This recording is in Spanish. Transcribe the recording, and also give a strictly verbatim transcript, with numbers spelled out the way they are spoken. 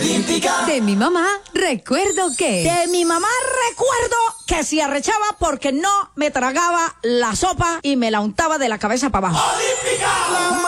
Olímpica. De mi mamá recuerdo que... De mi mamá recuerdo que se arrechaba porque no me tragaba la sopa y me la untaba de la cabeza para abajo. Olímpica.